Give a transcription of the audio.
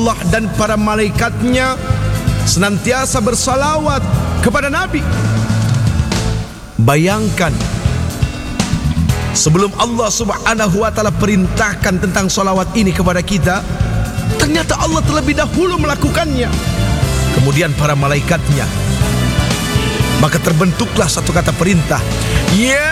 Allah dan para malaikatnya senantiasa bersalawat kepada Nabi. Bayangkan, sebelum Allah subhanahu wa ta'ala perintahkan tentang salawat ini kepada kita, ternyata Allah terlebih dahulu melakukannya, kemudian para malaikatnya. Maka terbentuklah satu kata perintah, ya